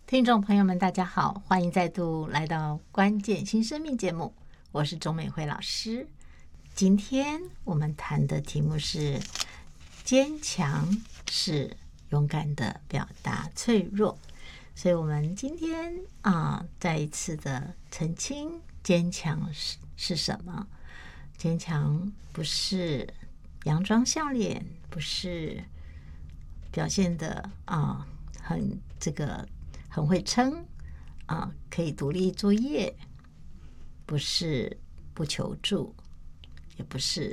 听众朋友们，大家好，欢迎再度来到关键新生命节目，我是钟美惠老师。今天我们谈的题目是坚强是勇敢的表达脆弱，所以我们今天再一次的澄清，坚强是什么？坚强不是佯装笑脸，不是表现的很会撑可以独立作业，不是不求助，也不是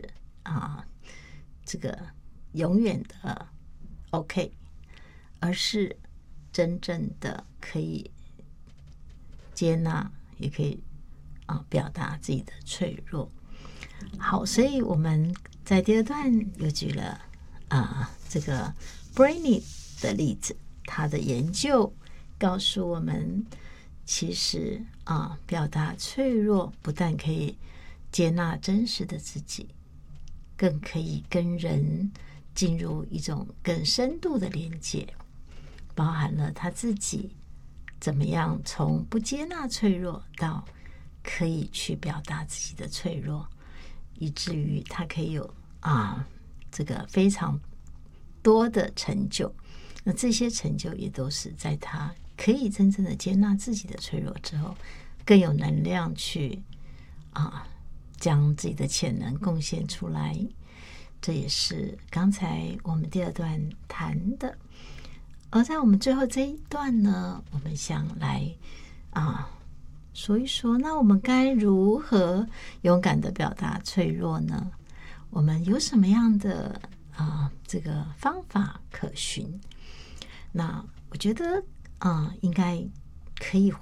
永远的 OK， 而是真正的可以接纳，也可以表达自己的脆弱。好，所以我们在第二段又举了这个 Brainy 的例子，他的研究告诉我们，其实表达脆弱不但可以接纳真实的自己，更可以跟人进入一种更深度的连接，包含了他自己怎么样从不接纳脆弱到可以去表达自己的脆弱，以至于他可以有这个非常多的成就。那这些成就也都是在他可以真正的接纳自己的脆弱之后，更有能量去将自己的潜能贡献出来。这也是刚才我们第二段谈的。而在我们最后这一段呢，我们想来说一说，那我们该如何勇敢的表达脆弱呢？我们有什么样的这个方法可循？那我觉得应该可以